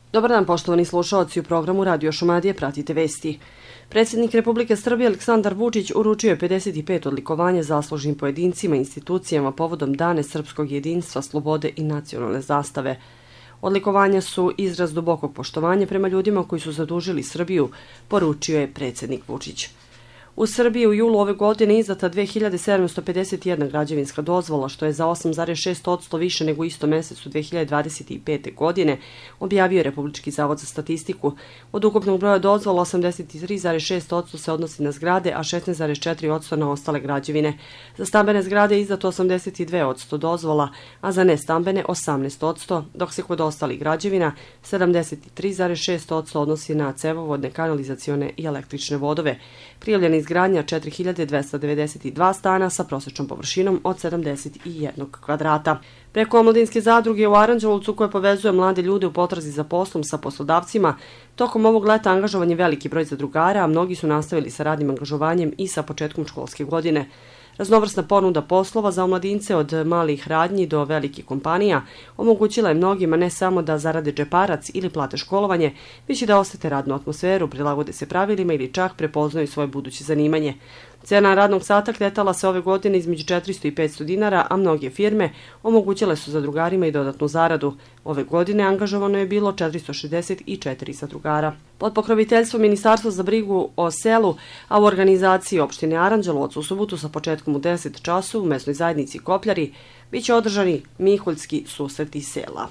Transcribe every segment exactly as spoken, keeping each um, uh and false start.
Dobar dan, poštovani slušaoci, u programu Radio Šumadije pratite vesti. Predsjednik Republike Srbije Aleksandar Vučić uručio je pedeset pet odlikovanja zaslužnim pojedincima i institucijama povodom Dane srpskog jedinstva, slobode i nacionalne zastave. Odlikovanja su izraz dubokog poštovanja prema ljudima koji su zadužili Srbiju, poručio je predsjednik Vučić. U Srbiji u julu ove godine izdata dve hiljade sedamsto pedeset jedna građevinska dozvola, što je za osam zarez šest posto više nego isto mesecu dve hiljade dvadeset pete. godine, objavio je Republički zavod za statistiku. Od ukupnog broja dozvola osamdeset tri zarez šest posto se odnosi na zgrade, a šesnaest zarez četiri posto na ostale građevine. Za stambene zgrade je izdato osamdeset dva posto dozvola, a za nestambene osamnaest posto, dok se kod ostalih građevina sedamdeset tri zarez šest posto odnosi na cevovodne, kanalizacione i električne vodove. Prijavljena izgradnja četiri hiljade dvesta devedeset dva stana sa prosječnom površinom od sedamdeset jedan kvadrata. Preko omladinske zadruge u Aranđelovcu, koja povezuje mlade ljude u potrazi za poslom sa poslodavcima, tokom ovog leta angažovan je veliki broj zadrugara, a mnogi su nastavili sa radnim angažovanjem i sa početkom školske godine. Raznovrsna ponuda poslova za omladince od malih radnji do velikih kompanija omogućila je mnogima ne samo da zarade džeparac ili plate školovanje, već i da osete radnu atmosferu, prilagode se pravilima ili čak prepoznaju svoje buduće zanimanje. Cena radnog sata kretala se ove godine između četiristo i petsto dinara, a mnoge firme omogućile su zadrugarima i dodatnu zaradu. Ove godine angažovano je bilo četiristo šezdeset četiri zadrugara. Pod pokroviteljstvom Ministarstva za brigu o selu, a u organizaciji opštine Aranđelovac u subotu sa početkom u deset časova u mesnoj zajednici Kopljari biće održani Miholjski susreti sela.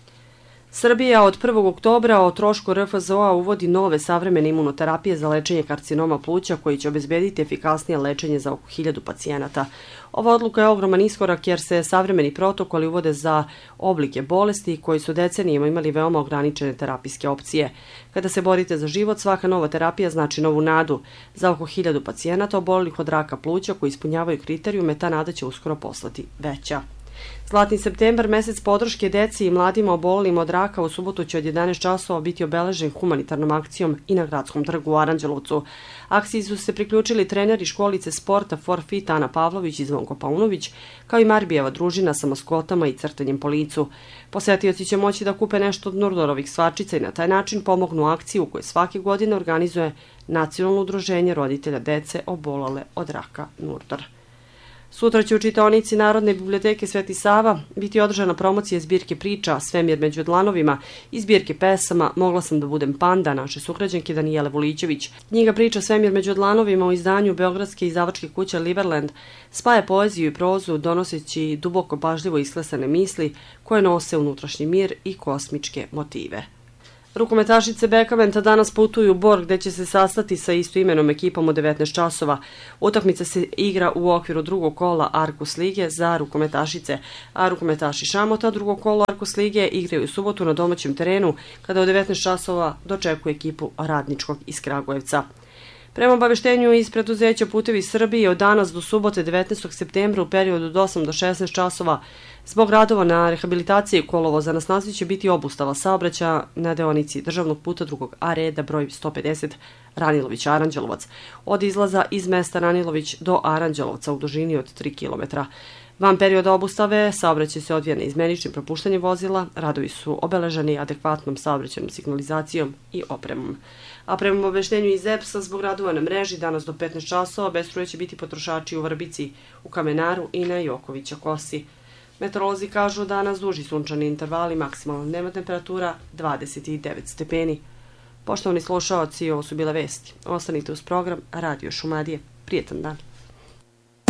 Srbija od prvog oktobra o trošku R F Z O-a uvodi nove savremene imunoterapije za lečenje karcinoma pluća koji će obezbediti efikasnije lečenje za oko hiljadu pacijenata. Ova odluka je ogroman iskorak jer se savremeni protokoli uvode za oblike bolesti koji su decenijima imali veoma ograničene terapijske opcije. Kada se borite za život, svaka nova terapija znači novu nadu. Za oko hiljadu pacijenata obolelih od raka pluća koji ispunjavaju kriterijume, ta nada će uskoro postati veća. Zlatni septembar, mesec podrške deci i mladima obolelim od raka, u subotu će od jedanaest časova biti obeležen humanitarnom akcijom i na Gradskom trgu u Aranđelovcu. Akciji su se priključili treneri školice sporta Forfit Ana Pavlović i Zvonko Paunović, kao i Marbijeva družina sa maskotama i crtanjem po licu. Posetioci će moći da kupe nešto od Nurdorovih svačica i na taj način pomognu akciju koju svake godine organizuje Nacionalno udruženje roditelja dece obolele od raka Nurdor. Sutra će u čitaonici Narodne biblioteke Sveti Sava biti održana promocija zbirke priča Svemir među dlanovima i zbirke pesama Mogla sam da budem panda naše sugrađanke Danijele Vulićević. Knjiga priča Svemir među dlanovima u izdanju beogradske izdavačke kuće Liverland spaja poeziju i prozu donoseći duboko pažljivo isklesane misli koje nose unutrašnji mir i kosmičke motive. Rukometašice Bekaventa danas putuju u Bor gde će se sastati sa istoimenom ekipom u devetnaest časova. Utakmica se igra u okviru drugog kola Arkus lige za rukometašice, a rukometaši Šamota drugo kolo Arkus lige igraju u subotu na domaćem terenu kada u devetnaest časova dočekuje ekipu Radničkog iz Kragujevca. Prema obaveštenju iz preduzeća Putevi Srbije, od danas do subote devetnaestog septembra u periodu od osam do šesnaest časova zbog radova na rehabilitaciji kolovoza na snazi će biti obustava saobraćaja na deonici državnog puta drugog A reda broj sto pedeset Ranilović-Aranđelovac od izlaza iz mesta Ranilović do Aranđelovca u dužini od tri kilometra. Van perioda obustave saobraćaj se odvija neizmeničnim propuštanjem vozila, radovi su obeleženi adekvatnom saobraćajnom signalizacijom i opremom. A prema obaveštenju iz E P S-a zbog radova na mreži danas do petnaest časova bez struje će biti potrošači u Vrbici, u Kamenaru i na Jokovića Kosi. Meteorolozi kažu danas duži sunčani intervali, maksimalna dnevna temperatura dvadeset devet stepeni. Poštovani slušaoci, ovo su bile vesti. Ostanite uz program Radio Šumadije. Prijetan dan.